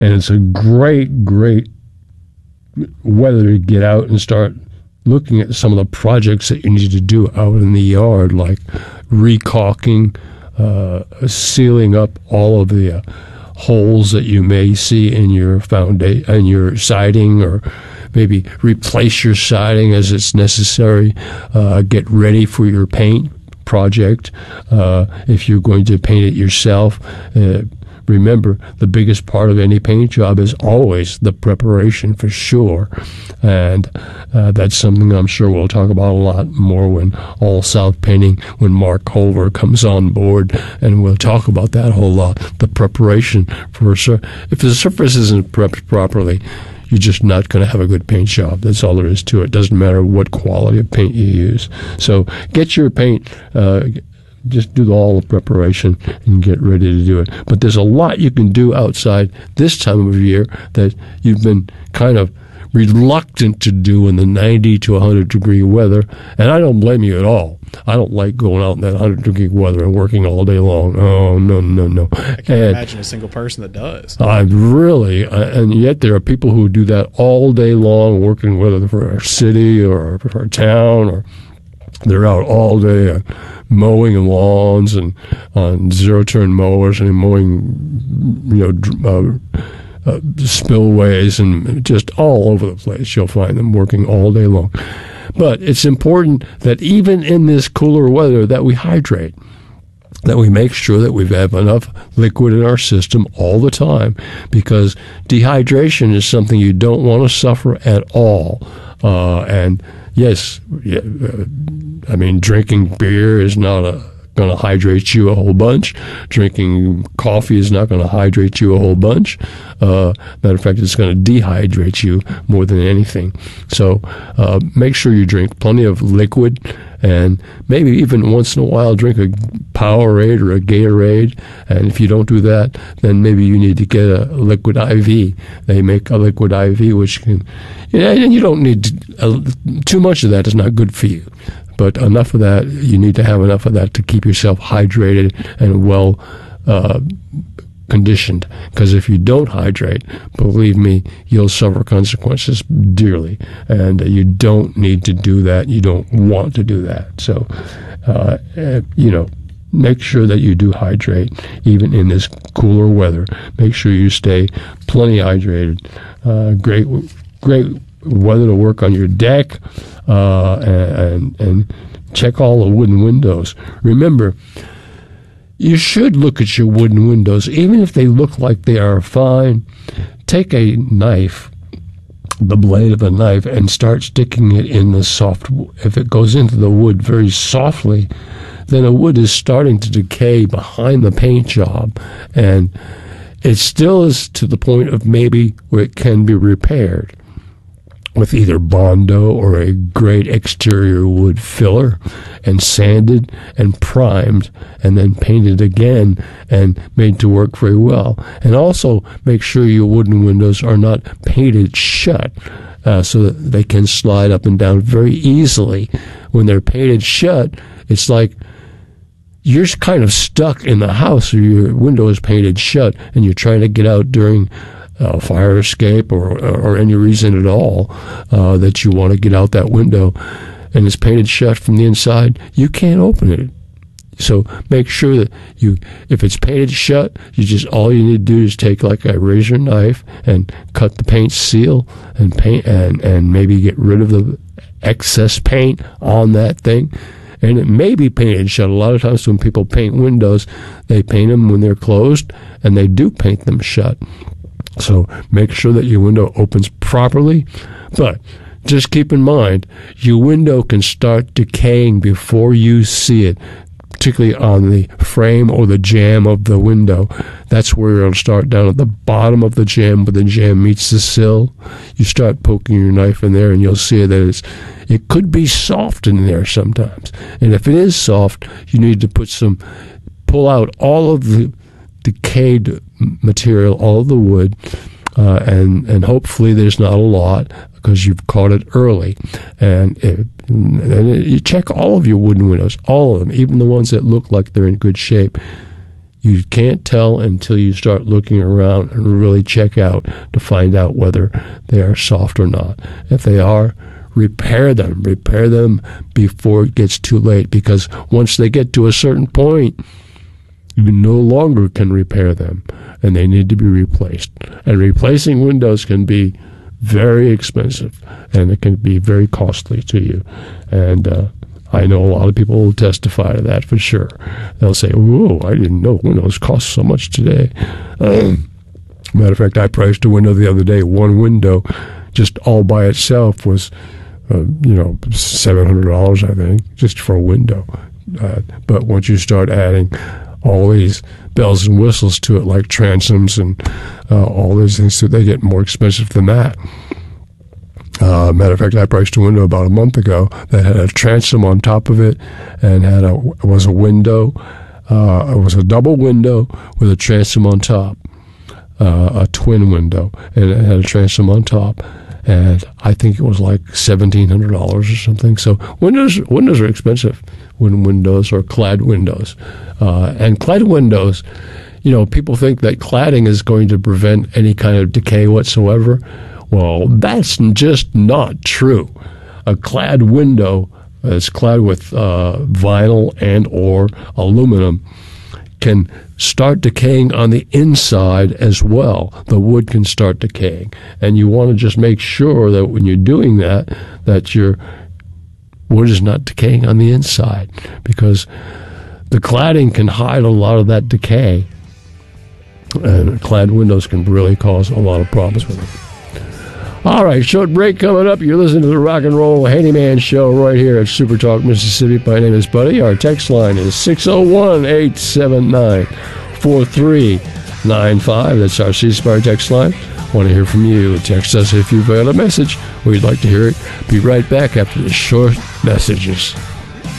And it's a great, great weather to get out and start looking at some of the projects that you need to do out in the yard, like recaulking, sealing up all of the holes that you may see in your foundation, in your siding, or maybe replace your siding as it's necessary. Get ready for your paint project. If you're going to paint it yourself, remember, the biggest part of any paint job is always the preparation, for sure. And that's something I'm sure we'll talk about a lot more when All South Painting, when Mark Culver comes on board, and we'll talk about that a whole lot, the preparation for if the surface isn't prepped properly, you're just not going to have a good paint job. That's all there is to it. Doesn't matter what quality of paint you use. So get your paint, just do all the preparation and get ready to do it. But there's a lot you can do outside this time of year that you've been kind of reluctant to do in the 90 to 100 degree weather, and I don't blame you at all. I don't like going out in that 100 degree weather and working all day long. Oh, no. I can't imagine a single person that does. And yet there are people who do that all day long, working whether for a city or for a town, or they're out all day mowing lawns and on zero-turn mowers and mowing, spillways, and just all over the place. You'll find them working all day long. But it's important that even in this cooler weather that we hydrate, that we make sure that we have enough liquid in our system all the time, because dehydration is something you don't want to suffer at all. And yes, drinking beer is not going to hydrate you a whole bunch. Drinking coffee is not going to hydrate you a whole bunch. Matter of fact, it's going to dehydrate you more than anything. So make sure you drink plenty of liquid, and maybe even once in a while drink a Powerade or a Gatorade. And if you don't do that, then maybe you need to get a liquid IV. They make a liquid IV which can, and you don't need too much of that is not good for you. But enough of that, you need to have enough of that to keep yourself hydrated and well conditioned. Because if you don't hydrate, believe me, you'll suffer consequences dearly. And you don't need to do that. You don't want to do that. So, make sure that you do hydrate, even in this cooler weather. Make sure you stay plenty hydrated. Great weather to work on your deck, and check all the wooden windows. Remember, you should look at your wooden windows, even if they look like they are fine. Take a knife, the blade of a knife, and start sticking it in the soft. If it goes into the wood very softly, then the wood is starting to decay behind the paint job, and it still is to the point of maybe where it can be repaired with either Bondo or a great exterior wood filler, and sanded and primed and then painted again and made to work very well. And also make sure your wooden windows are not painted shut, so that they can slide up and down very easily. When they're painted shut, it's like you're kind of stuck in the house, or your window is painted shut, and you're trying to get out during fire escape or any reason at all that you want to get out that window, and it's painted shut from the inside, you can't open it. So make sure that if it's painted shut, all you need to do is take like a razor knife and cut the paint seal and paint and maybe get rid of the excess paint on that thing. And it may be painted shut. A lot of times when people paint windows, they paint them when they're closed, and they do paint them shut. So make sure that your window opens properly. But just keep in mind, your window can start decaying before you see it, particularly on the frame or the jamb of the window. That's where it'll start, down at the bottom of the jamb, where the jamb meets the sill. You start poking your knife in there, and you'll see that it could be soft in there sometimes. And if it is soft, you need to pull out all of the decayed material, all of the wood, and hopefully there's not a lot, because you've caught it early. And you check all of your wooden windows, all of them, even the ones that look like they're in good shape. You can't tell until you start looking around and really check out to find out whether they are soft or not. If they are, repair them. Repair them before it gets too late, because once they get to a certain point, you no longer can repair them, and they need to be replaced. And replacing windows can be very expensive, and it can be very costly to you. And I know a lot of people will testify to that for sure. They'll say, "Whoa, I didn't know windows cost so much today." Matter of fact, I priced a window the other day. One window, just all by itself, was $700, I think, just for a window. But once you start adding all these bells and whistles to it, like transoms and all these things, so they get more expensive than that. Matter of fact, I priced a window about a month ago that had a transom on top of it, and was a window. It was a double window with a transom on top, a twin window, and it had a transom on top. And I think it was like $1,700 or something. So windows are expensive. Windows or clad windows, and clad windows. People think that cladding is going to prevent any kind of decay whatsoever. Well, that's just not true. A clad window that's clad with vinyl and or aluminum can start decaying on the inside as well. The wood can start decaying. And you want to just make sure that when you're doing that your wood is not decaying on the inside, because the cladding can hide a lot of that decay. And clad windows can really cause a lot of problems with it. All right, short break coming up. You're listening to the Rock and Roll Handyman Show right here at Super Talk Mississippi. My name is Buddy. Our text line is 601-879-4395. That's our C Spire text line. Want to hear from you? Text us if you've got a message or you'd like to hear it. Be right back after the short messages.